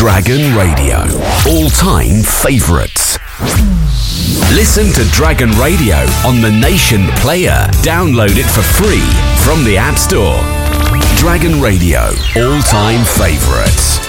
Dragon Radio. All-time favourites. Listen to Dragon Radio on the Nation Player. Download it for free from the App Store. Dragon Radio. All-time favourites.